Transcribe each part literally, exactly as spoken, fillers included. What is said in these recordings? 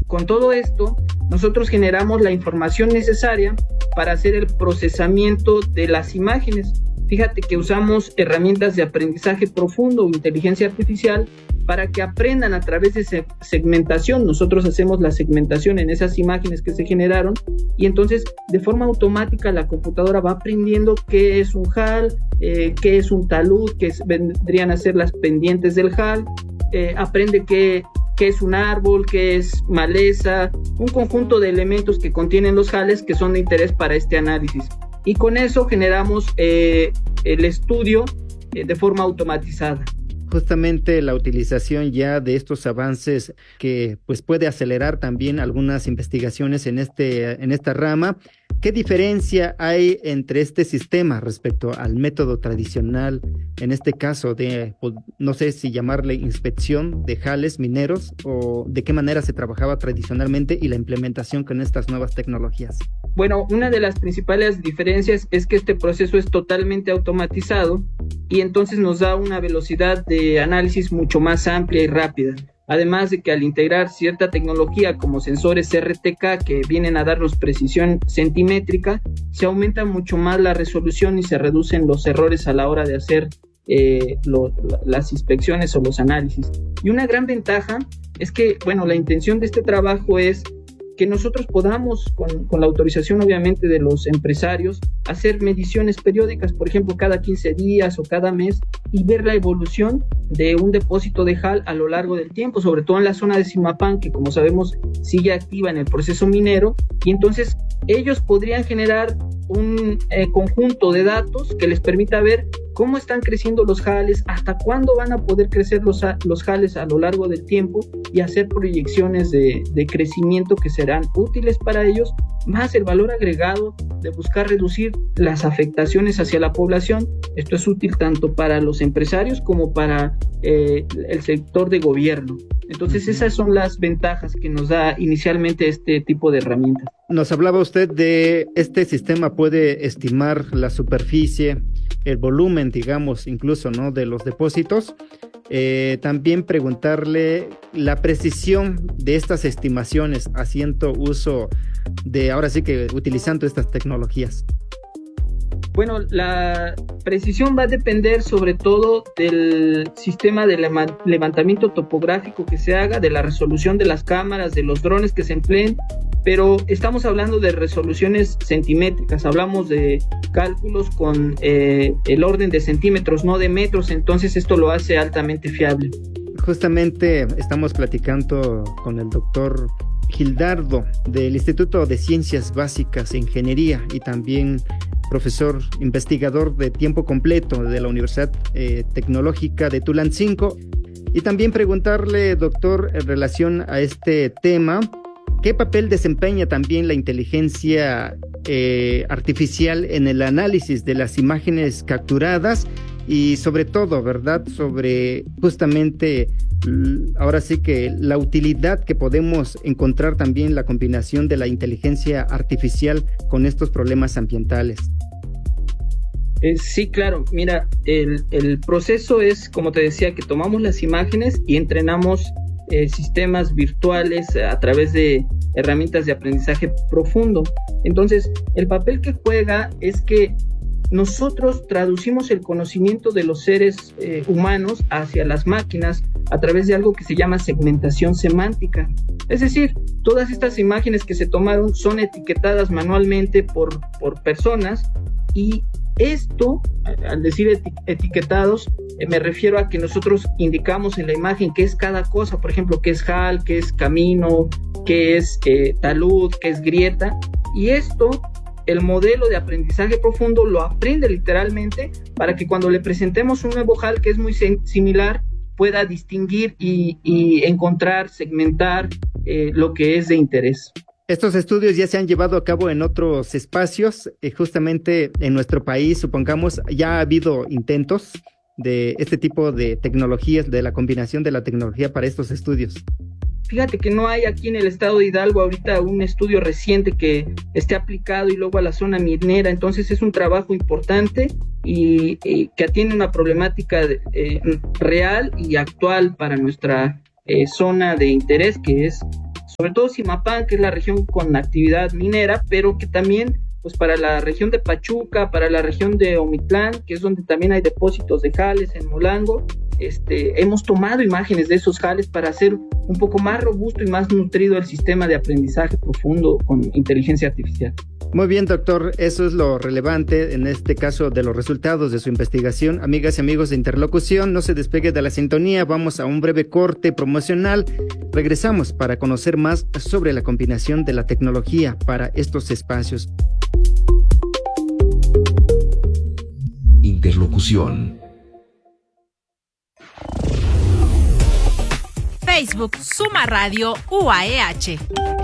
con todo esto, nosotros generamos la información necesaria para hacer el procesamiento de las imágenes. Fíjate que usamos herramientas de aprendizaje profundo o inteligencia artificial para que aprendan a través de segmentación. Nosotros hacemos la segmentación en esas imágenes que se generaron y entonces de forma automática la computadora va aprendiendo qué es un H A L, eh, qué es un talud, qué es, vendrían a ser las pendientes del H A L, eh, aprende qué, qué es un árbol, qué es maleza, un conjunto de elementos que contienen los H A Ls que son de interés para este análisis. Y con eso generamos eh, el estudio eh, de forma automatizada. Justamente la utilización ya de estos avances que pues puede acelerar también algunas investigaciones en este en esta rama. ¿Qué diferencia hay entre este sistema respecto al método tradicional, en este caso de, no sé si llamarle inspección de jales mineros, o de qué manera se trabajaba tradicionalmente y la implementación con estas nuevas tecnologías? Bueno, una de las principales diferencias es que este proceso es totalmente automatizado y entonces nos da una velocidad de análisis mucho más amplia y rápida. Además de que al integrar cierta tecnología como sensores R T K que vienen a darnos precisión centimétrica, se aumenta mucho más la resolución y se reducen los errores a la hora de hacer eh, lo, las inspecciones o los análisis. Y una gran ventaja es que, bueno, la intención de este trabajo es que nosotros podamos, con, con la autorización obviamente de los empresarios, hacer mediciones periódicas, por ejemplo, cada quince días o cada mes, y ver la evolución de un depósito de H A L a lo largo del tiempo, sobre todo en la zona de Zimapán, que como sabemos sigue activa en el proceso minero, y entonces ellos podrían generar un eh, conjunto de datos que les permita ver cómo están creciendo los H A Ls, hasta cuándo van a poder crecer los, los H A Ls a lo largo del tiempo y hacer proyecciones de, de crecimiento que serán útiles para ellos, más el valor agregado de buscar reducir las afectaciones hacia la población. Esto es útil tanto para los empresarios como para eh, el sector de gobierno. Entonces, uh-huh. esas son las ventajas que nos da inicialmente este tipo de herramientas. Nos hablaba usted de este sistema puede estimar la superficie, el volumen, digamos, incluso, ¿no?, de los depósitos. Eh, también preguntarle la precisión de estas estimaciones haciendo uso de, ahora sí que utilizando estas tecnologías. Bueno, la precisión va a depender sobre todo del sistema de levantamiento topográfico que se haga, de la resolución de las cámaras, de los drones que se empleen, pero estamos hablando de resoluciones centimétricas, hablamos de cálculos con eh, el orden de centímetros, no de metros, entonces esto lo hace altamente fiable. Justamente estamos platicando con el doctor Gildardo del Instituto de Ciencias Básicas e Ingeniería y también profesor investigador de tiempo completo de la Universidad eh, Tecnológica de Tulancingo. Y también preguntarle, doctor, en relación a este tema, ¿qué papel desempeña también la inteligencia eh, artificial en el análisis de las imágenes capturadas? Y sobre todo, ¿verdad?, sobre justamente, ahora sí que la utilidad que podemos encontrar también la combinación de la inteligencia artificial con estos problemas ambientales. Eh, sí, claro. Mira, el, el proceso es, como te decía, que tomamos las imágenes y entrenamos eh, sistemas virtuales a través de herramientas de aprendizaje profundo. Entonces, el papel que juega es que nosotros traducimos el conocimiento de los seres eh, humanos hacia las máquinas a través de algo que se llama segmentación semántica. Es decir, todas estas imágenes que se tomaron son etiquetadas manualmente por, por personas, y esto, al decir eti- etiquetados, eh, me refiero a que nosotros indicamos en la imagen qué es cada cosa, por ejemplo, qué es H A L, qué es camino, qué es eh, talud, qué es grieta, y esto el modelo de aprendizaje profundo lo aprende literalmente para que cuando le presentemos un nuevo H A L que es muy similar, pueda distinguir y, y encontrar, segmentar eh, lo que es de interés. Estos estudios ya se han llevado a cabo en otros espacios, eh, justamente en nuestro país, supongamos, ya ha habido intentos de este tipo de tecnologías, de la combinación de la tecnología para estos estudios. Fíjate que no hay aquí en el estado de Hidalgo ahorita un estudio reciente que esté aplicado y luego a la zona minera, entonces es un trabajo importante y, y que atiende una problemática eh, real y actual para nuestra eh, zona de interés, que es sobre todo Zimapán, que es la región con actividad minera, pero que también pues para la región de Pachuca, para la región de Omitlán, que es donde también hay depósitos de jales en Molango, este, hemos tomado imágenes de esos jales para hacer un poco más robusto y más nutrido el sistema de aprendizaje profundo con inteligencia artificial. Muy bien, doctor, eso es lo relevante en este caso de los resultados de su investigación. Amigas y amigos de Interlocución, no se despegue de la sintonía, vamos a un breve corte promocional. Regresamos para conocer más sobre la combinación de la tecnología para estos espacios. Interlocución. Facebook Suma Radio U A E H.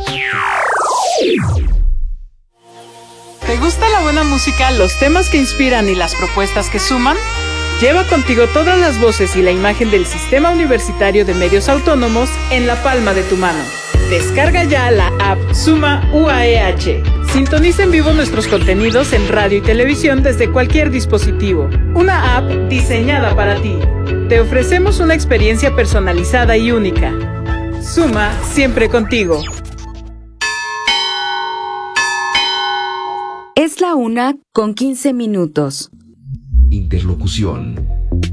¿Te gusta la buena música, los temas que inspiran y las propuestas que suman? Lleva contigo todas las voces y la imagen del Sistema Universitario de Medios Autónomos en la palma de tu mano. Descarga ya la app Suma U A E H. Sintoniza en vivo nuestros contenidos en radio y televisión desde cualquier dispositivo. Una app diseñada para ti. Te ofrecemos una experiencia personalizada y única. Suma siempre contigo. Es la una con quince minutos. Interlocución.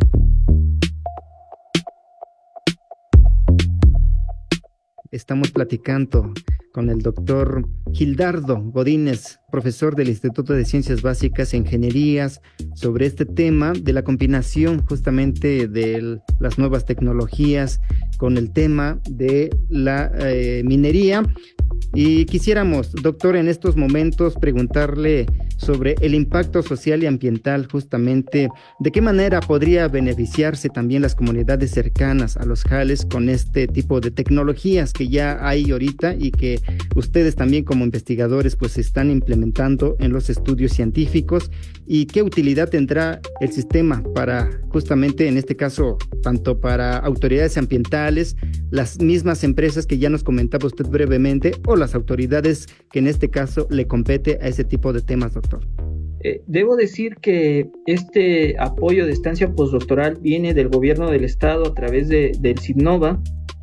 Estamos platicando con el doctor Gildardo Godínez, profesor del Instituto de Ciencias Básicas e Ingenierías, sobre este tema de la combinación justamente de las nuevas tecnologías con el tema de la eh, minería. Y quisiéramos, doctor, en estos momentos preguntarle sobre el impacto social y ambiental, justamente, de qué manera podría beneficiarse también las comunidades cercanas a los jales con este tipo de tecnologías que ya hay ahorita y que ustedes también como investigadores pues están implementando en los estudios científicos, y qué utilidad tendrá el sistema para justamente, en este caso, tanto para autoridades ambientales, las mismas empresas que ya nos comentaba usted brevemente, o las autoridades que en este caso le compete a ese tipo de temas, doctor. Eh, debo decir que este apoyo de estancia postdoctoral viene del gobierno del estado a través de, del SIGNOVA,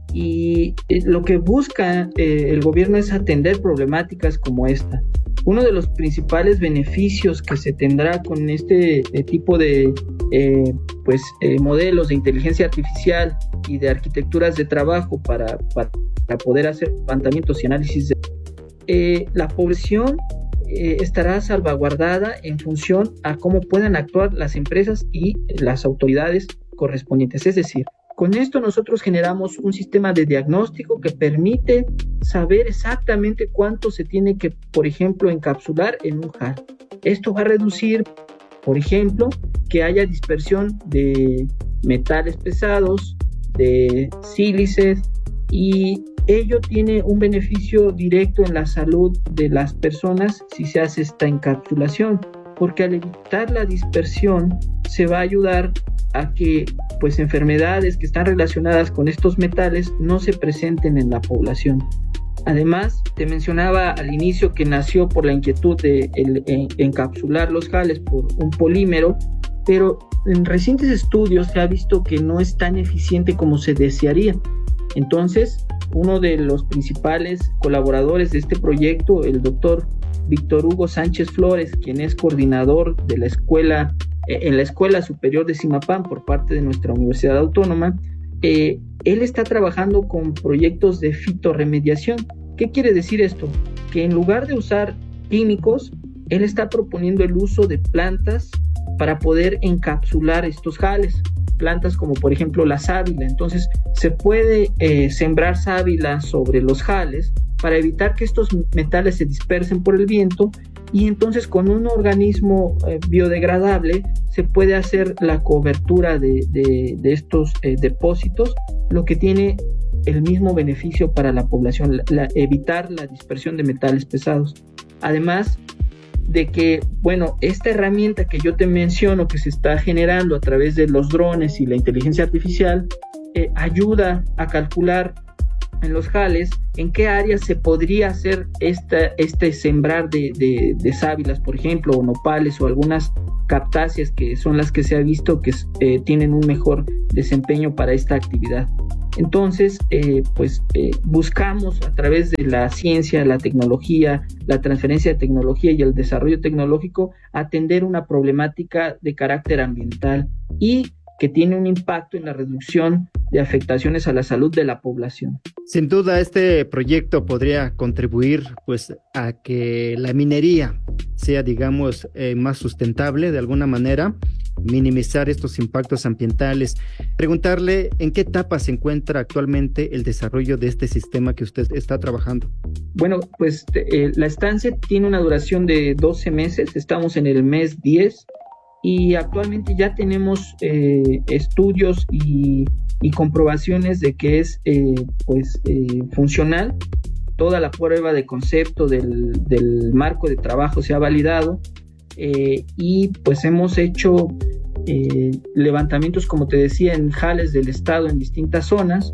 y eh, lo que busca eh, el gobierno es atender problemáticas como esta. Uno de los principales beneficios que se tendrá con este eh, tipo de eh, pues, eh, modelos de inteligencia artificial y de arquitecturas de trabajo para, para, para poder hacer levantamientos y análisis de eh, la población eh, estará salvaguardada en función a cómo puedan actuar las empresas y las autoridades correspondientes. Es decir, con esto nosotros generamos un sistema de diagnóstico que permite saber exactamente cuánto se tiene que, por ejemplo, encapsular en un jal. Esto va a reducir, por ejemplo, que haya dispersión de metales pesados, de sílices, y ello tiene un beneficio directo en la salud de las personas si se hace esta encapsulación, porque al evitar la dispersión se va a ayudar a que pues enfermedades que están relacionadas con estos metales no se presenten en la población. Además, te mencionaba al inicio que nació por la inquietud de el, en, encapsular los jales por un polímero, pero en recientes estudios se ha visto que no es tan eficiente como se desearía. Entonces, uno de los principales colaboradores de este proyecto, el doctor Víctor Hugo Sánchez Flores, quien es coordinador de la escuela en la Escuela Superior de Zimapán por parte de nuestra Universidad Autónoma, eh, él está trabajando con proyectos de fitorremediación. ¿Qué quiere decir esto? Que en lugar de usar químicos, él está proponiendo el uso de plantas para poder encapsular estos jales, plantas como por ejemplo la sábila. Entonces se puede eh, sembrar sábila sobre los jales para evitar que estos metales se dispersen por el viento, y entonces con un organismo eh, biodegradable se puede hacer la cobertura de, de, de estos eh, depósitos, lo que tiene el mismo beneficio para la población, la, la, evitar la dispersión de metales pesados. Además de que, bueno, esta herramienta que yo te menciono que se está generando a través de los drones y la inteligencia artificial eh, ayuda a calcular en los jales en qué áreas se podría hacer esta, este sembrar de, de, de sábilas, por ejemplo, o nopales o algunas cactáceas que son las que se ha visto que eh, tienen un mejor desempeño para esta actividad. Entonces, eh, pues eh, buscamos a través de la ciencia, la tecnología, la transferencia de tecnología y el desarrollo tecnológico atender una problemática de carácter ambiental y que tiene un impacto en la reducción de afectaciones a la salud de la población. Sin duda, este proyecto podría contribuir pues a que la minería sea, digamos, eh, más sustentable de alguna manera, minimizar estos impactos ambientales. Preguntarle en qué etapa se encuentra actualmente el desarrollo de este sistema que usted está trabajando. Bueno, pues eh, la estancia tiene una duración de doce meses, estamos en el mes diez y actualmente ya tenemos eh, estudios y, y comprobaciones de que es eh, pues eh, funcional. Toda la prueba de concepto del, del marco de trabajo se ha validado eh, y pues hemos hecho eh, levantamientos, como te decía, en jales del estado en distintas zonas,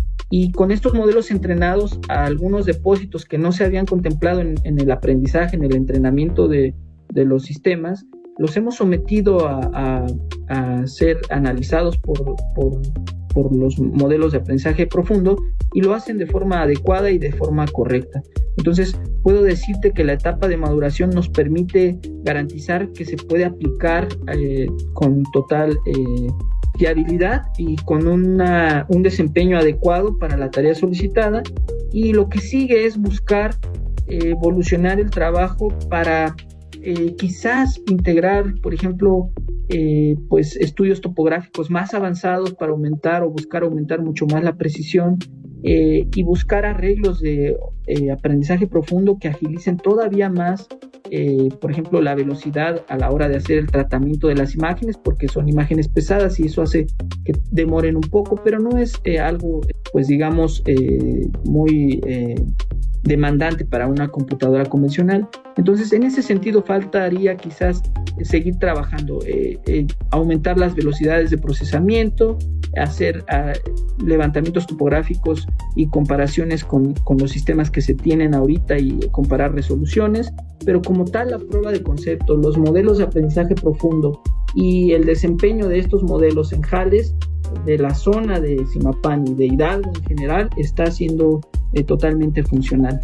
y con estos modelos entrenados a algunos depósitos que no se habían contemplado en, en el aprendizaje, en el entrenamiento de, de los sistemas, los hemos sometido a, a, a ser analizados por, por, por los modelos de aprendizaje profundo, y lo hacen de forma adecuada y de forma correcta. Entonces, puedo decirte que la etapa de maduración nos permite garantizar que se puede aplicar eh, con total eh, fiabilidad y con una, un desempeño adecuado para la tarea solicitada, y lo que sigue es buscar eh, evolucionar el trabajo para eh, quizás integrar, por ejemplo, eh, pues estudios topográficos más avanzados para aumentar o buscar aumentar mucho más la precisión, eh, y buscar arreglos de eh, aprendizaje profundo que agilicen todavía más, eh, por ejemplo, la velocidad a la hora de hacer el tratamiento de las imágenes, porque son imágenes pesadas y eso hace que demoren un poco, pero no es eh, algo, pues digamos, eh, muy eh, demandante para una computadora convencional. Entonces, en ese sentido, faltaría quizás seguir trabajando, eh, eh, aumentar las velocidades de procesamiento, hacer uh, levantamientos topográficos y comparaciones con, con los sistemas que se tienen ahorita y comparar resoluciones, pero como tal la prueba de concepto, los modelos de aprendizaje profundo y el desempeño de estos modelos en jales de la zona de Zimapán y de Hidalgo en general está siendo eh, totalmente funcional.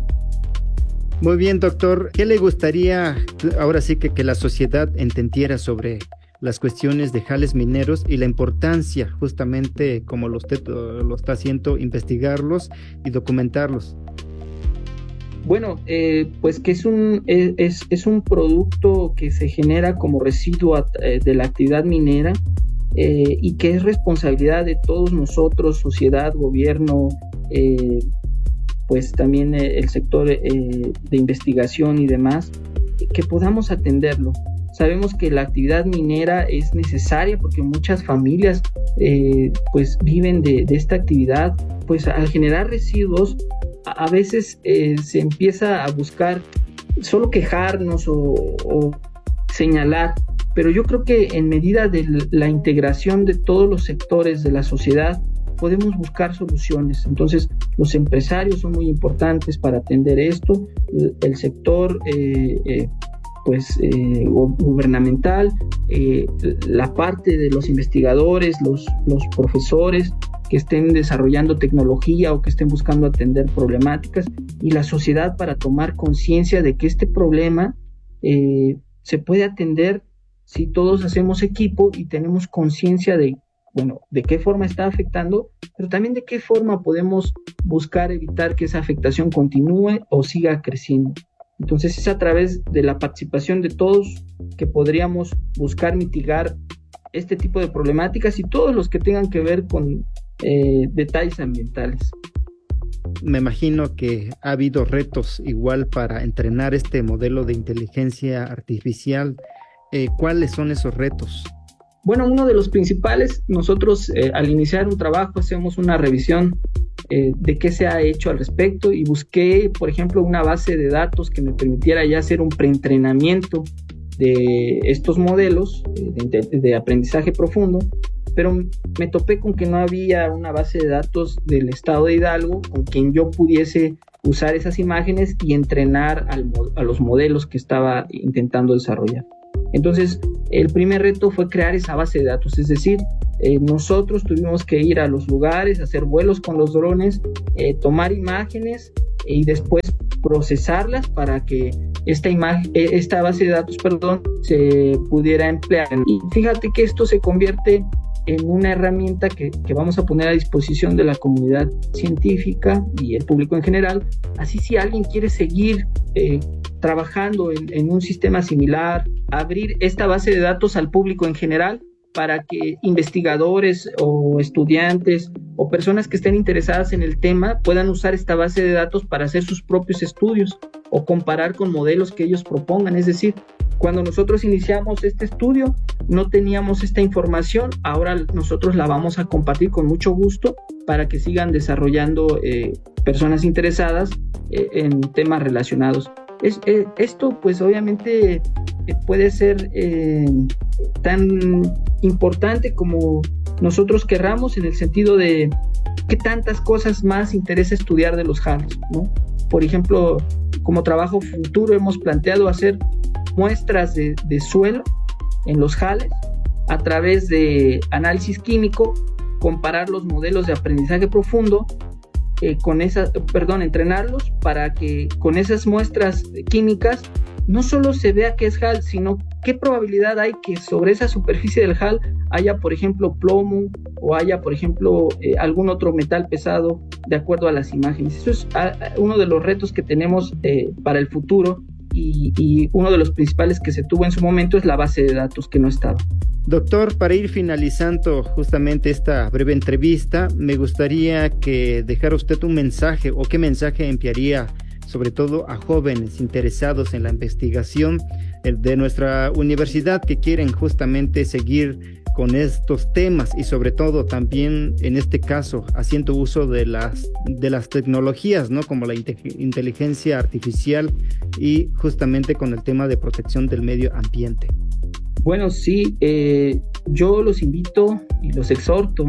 Muy bien, doctor. ¿Qué le gustaría ahora sí que, que la sociedad entendiera sobre las cuestiones de jales mineros y la importancia, justamente como usted lo está haciendo, investigarlos y documentarlos? Bueno, eh, pues que es un, es, es un producto que se genera como residuo de la actividad minera, eh, y que es responsabilidad de todos nosotros, sociedad, gobierno, eh, pues también el sector eh, de investigación y demás, que podamos atenderlo. Sabemos que la actividad minera es necesaria porque muchas familias eh, pues viven de, de esta actividad. Pues al generar residuos a, a veces eh, se empieza a buscar solo quejarnos o, o señalar, pero yo creo que en medida de la integración de todos los sectores de la sociedad podemos buscar soluciones. Entonces, los empresarios son muy importantes para atender esto, el, el sector eh, eh, pues eh, gubernamental, eh, la parte de los investigadores, los, los profesores que estén desarrollando tecnología o que estén buscando atender problemáticas, y la sociedad para tomar conciencia de que este problema eh, se puede atender si todos hacemos equipo y tenemos conciencia de, bueno, de qué forma está afectando, pero también de qué forma podemos buscar evitar que esa afectación continúe o siga creciendo. Entonces es a través de la participación de todos que podríamos buscar mitigar este tipo de problemáticas y todos los que tengan que ver con eh, detalles ambientales. Me imagino que ha habido retos igual para entrenar este modelo de inteligencia artificial. Eh, ¿Cuáles son esos retos? Bueno, uno de los principales, nosotros eh, al iniciar un trabajo hacemos una revisión eh, de qué se ha hecho al respecto, y busqué, por ejemplo, una base de datos que me permitiera ya hacer un preentrenamiento de estos modelos eh, de, de aprendizaje profundo, pero me topé con que no había una base de datos del estado de Hidalgo con quien yo pudiese usar esas imágenes y entrenar al, a los modelos que estaba intentando desarrollar. Entonces, el primer reto fue crear esa base de datos, es decir, eh, nosotros tuvimos que ir a los lugares, hacer vuelos con los drones, eh, tomar imágenes y después procesarlas para que esta imagen, esta base de datos, perdón, se pudiera emplear. Y fíjate que esto se convierte en una herramienta que, que vamos a poner a disposición de la comunidad científica y el público en general. Así, si alguien quiere seguir eh, trabajando en, en un sistema similar, abrir esta base de datos al público en general, para que investigadores o estudiantes o personas que estén interesadas en el tema puedan usar esta base de datos para hacer sus propios estudios o comparar con modelos que ellos propongan. Es decir, cuando nosotros iniciamos este estudio no teníamos esta información, ahora nosotros la vamos a compartir con mucho gusto para que sigan desarrollando eh, personas interesadas eh, en temas relacionados. Es, eh, esto pues obviamente eh, puede ser eh, tan importante como nosotros querramos, en el sentido de qué tantas cosas más interesa estudiar de los H A L S, ¿no? Por ejemplo, como trabajo futuro hemos planteado hacer muestras de, de suelo en los H A L S a través de análisis químico, comparar los modelos de aprendizaje profundo Eh, con esas, perdón, entrenarlos para que con esas muestras químicas no solo se vea qué es H A L, sino qué probabilidad hay que sobre esa superficie del H A L haya, por ejemplo, plomo o haya, por ejemplo, eh, algún otro metal pesado de acuerdo a las imágenes. Eso es a, a uno de los retos que tenemos eh, para el futuro y, y uno de los principales que se tuvo en su momento es la base de datos que no estaba. Doctor, para ir finalizando justamente esta breve entrevista, me gustaría que dejara usted un mensaje o qué mensaje enviaría sobre todo a jóvenes interesados en la investigación de nuestra universidad que quieren justamente seguir con estos temas y sobre todo también en este caso haciendo uso de las, de las tecnologías, ¿no? Como la inte- inteligencia artificial y justamente con el tema de protección del medio ambiente. Bueno, sí, eh, yo los invito y los exhorto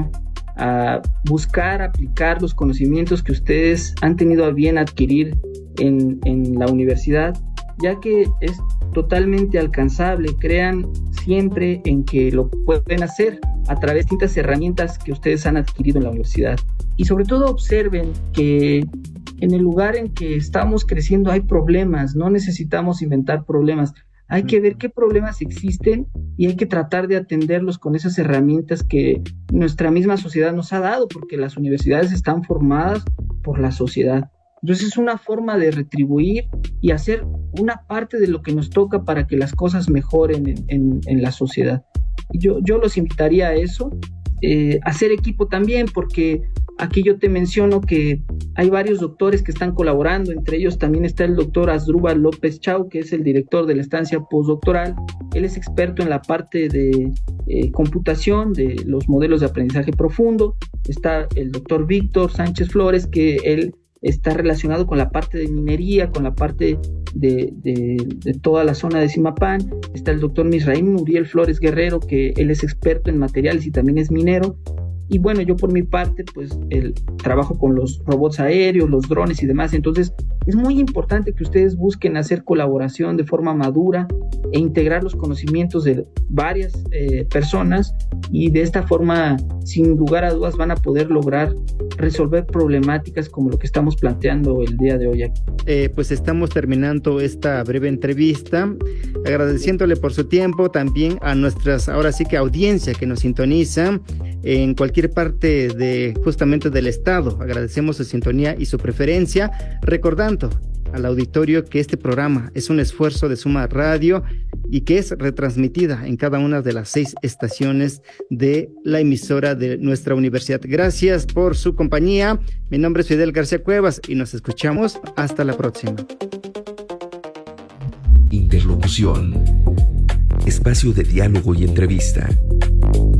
a buscar, aplicar los conocimientos que ustedes han tenido a bien adquirir en, en la universidad, ya que es totalmente alcanzable. Crean siempre en que lo pueden hacer a través de distintas herramientas que ustedes han adquirido en la universidad. Y sobre todo observen que en el lugar en que estamos creciendo hay problemas, no necesitamos inventar problemas. Hay que ver qué problemas existen y hay que tratar de atenderlos con esas herramientas que nuestra misma sociedad nos ha dado, porque las universidades están formadas por la sociedad. Entonces es una forma de retribuir y hacer una parte de lo que nos toca para que las cosas mejoren en, en, en la sociedad. Yo, yo los invitaría a eso, eh, a hacer equipo también, porque aquí yo te menciono que hay varios doctores que están colaborando, entre ellos también está el doctor Asdrúbal López Chau, que es el director de la estancia postdoctoral. Él es experto en la parte de eh, computación, de los modelos de aprendizaje profundo. Está el doctor Víctor Sánchez Flores, que él está relacionado con la parte de minería, con la parte de, de, de toda la zona de Zimapán. Está el doctor Misraim Uriel Flores Guerrero, que él es experto en materiales y también es minero. Y bueno, yo por mi parte, pues el trabajo con los robots aéreos, los drones y demás. Entonces, es muy importante que ustedes busquen hacer colaboración de forma madura e integrar los conocimientos de varias eh, personas, y de esta forma, sin lugar a dudas, van a poder lograr resolver problemáticas como lo que estamos planteando el día de hoy aquí. Eh, pues estamos terminando esta breve entrevista, agradeciéndole por su tiempo, también a nuestras, ahora sí que audiencia que nos sintoniza en cualquier parte de justamente del estado. Agradecemos su sintonía y su preferencia, recordando al auditorio que este programa es un esfuerzo de Suma Radio y que es retransmitida en cada una de las seis estaciones de la emisora de nuestra universidad. Gracias por su compañía. Mi nombre es Fidel García Cuevas y nos escuchamos hasta la próxima. Interlocución. Espacio de diálogo y entrevista.